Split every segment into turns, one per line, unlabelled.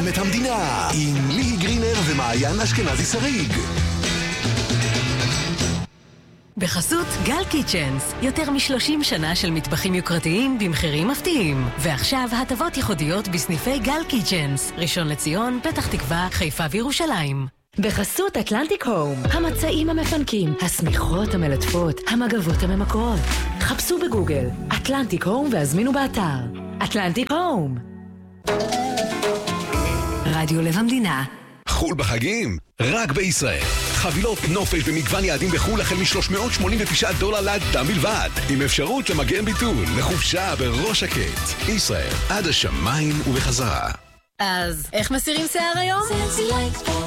את המדינה עם ליהי גרינר ומעיין אשכנזי שריג.
בחסות גל קיצ'נס, יותר מ-30 שנה של מטבחים יוקרתיים במחירים מפתיעים. ועכשיו הטבות ייחודיות בסניפי גל קיצ'נס, ראשון לציון, פתח תקווה, חיפה וירושלים. בחסות אטלנטיק הום, המצעים המפנקים, הסמיכות המלטפות, המגבות הממכרות. חפשו בגוגל אטלנטיק הום והזמינו באתר אטלנטיק הום. רדיו לב המדינה.
חול בחגים? רק בישראל. חבילות נופש במגוון יעדים בחול החל $389 לאדם בלבד, עם אפשרות למגן ביטול לחופשה בראש שקט. ישראל, עד השמיים ובחזרה.
אז איך מסירים שיער היום?
סנסילייט פרו,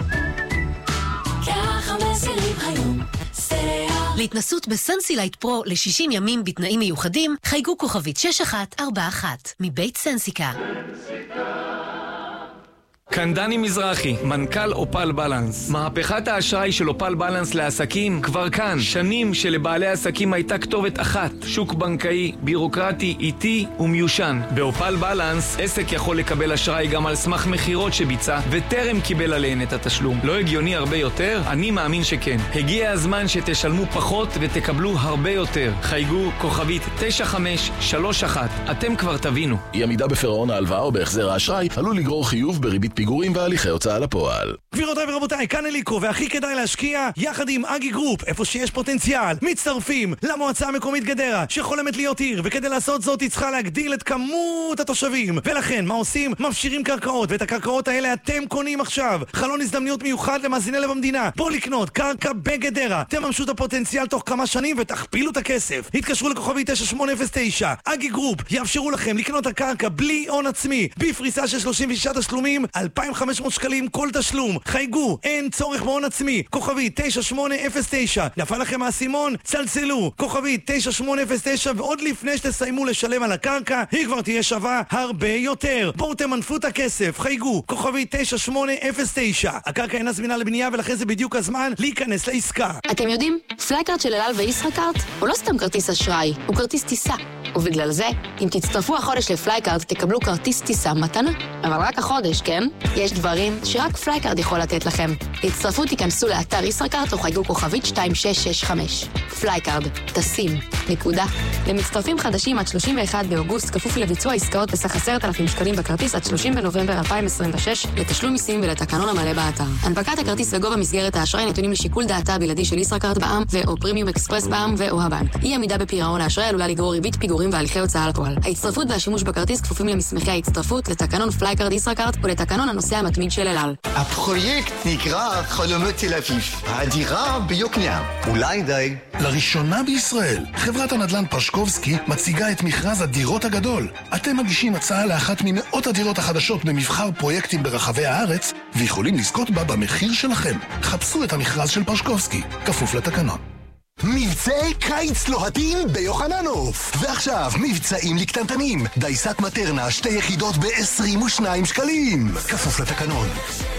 ככה מסירים היום שיער.
להתנסות בסנסילייט פרו ל-60 ימים בתנאים מיוחדים, חייגו כוכבית 6141 מבית סנסיקה.
כאן דני מזרחי, מנכ"ל אופל בלנס. מהפכת האשראי של אופל בלנס לעסקים כבר כאן. שנים שלבעלי עסקים הייתה כתובת אחת, שוק בנקאי, בירוקרטי, איטי ומיושן. באופל בלנס עסק יכול לקבל אשראי גם על סמך מחירות שביצע וטרם קיבל עליהן את התשלום. לא הגיוני הרבה יותר? אני מאמין שכן. הגיע הזמן שתשלמו פחות ותקבלו הרבה יותר. חייגו כוכבית 9531. אתם כבר תבינו.
אי עמידה בפירעון ההלוואה או בהחזר האשראי עלול לגרור חיוב בריבית פיגורים והליכי הוצאה לפועל.
גבירותיי ורבותיי, כאן אליקו, והכי כדאי להשקיע יחד עם אגי גרופ, איפה שיש פוטנציאל. מצטרפים למועצה המקומית גדרה, שחולמת להיות עיר, וכדי לעשות זאת היא צריכה להגדיל את כמות התושבים. ולכן, מה עושים? מפשירים קרקעות, ואת הקרקעות האלה אתם קונים עכשיו. חלון הזדמנויות מיוחד למאזיני לב המדינה. בואו לקנות קרקע בגדרה. תממשו את הפוטנציאל תוך כמה שנים ותכפילו את הכסף. התקשרו לכוכבי 9809. אגי גרופ יאפשרו לכם לקנות הקרקע בלי הון עצמי, בפריסה של 36 תשלומים, 2,500 שקלים כל תשלום. חייגו, אין צורך בהון עצמי. כוכבי 9809. נפל לכם האסימון? צלצלו. כוכבי 9809, ועוד לפני שתסיימו לשלם על הקרקע, היא כבר תהיה שווה הרבה יותר. בואו תמנפו את הכסף. חייגו, כוכבי 9809. הקרקע אינה זמינה לבנייה, ולכן זה בדיוק הזמן להיכנס לעסקה.
אתם יודעים, פלייקארד של אל על וישראכרט הוא לא סתם כרטיס אשראי, הוא כרטיס טיסה. ובגלל זה, אם תצטרפו החודש לפלייקארד, תקבלו כרטיס טיסה מתנה. אבל רק החודש, כן? יש דברים שרק פלייקארד יכול לתת לכם. להצטרפו תיכנסו לאתר ישראכרט או חייגו כוכבית 2665. פלייקארד, טסים, נקודה. למצטרפים חדשים עד 31 באוגוסט, כפוף לביצוע עסקאות בסך 10,000 שקלים בכרטיס עד 30 בנובמבר 2026, לתשלום מיסים ולתקנון המלא באתר. הנפקת הכרטיס וגובה מסגרת האשראי נתונים לשיקול דעתה הבלעדי של ישראכרט בע"מ ו/או פרימיום אקספרס בע"מ ו/או הבנק. אי עמידה בפירעון האשראי עלולה לגרור ריבית פיגורים והליכי הוצאה לפועל. ההצטרפות והשימוש בכרטיס כפופים למסמכי ההצטרפות, לתקנון פלייקארד ישראכרט ולתקנון הנוסע המתמיד של אל על.
הפרויקט נקרא חלומות תל אביב. הדירה ביוקנעם. אולי די.
לראשונה בישראל, חברת הנדל"ן פרשקובסקי מציגה את מכרז הדירות הגדול. אתם מגישים הצעה לאחת ממאות הדירות החדשות במבחר פרויקטים ברחבי הארץ, ויכולים לזכות בה במחיר שלכם. חפשו את המכרז של פרשקובסקי, כפוף לתקנון. מבצעי קיץ לוהטים ביוחננוף. ועכשיו מבצעים לקטנטנים, דייסת מטרנה 2 יחידות ב-22 שקלים, כפוף לתקנון.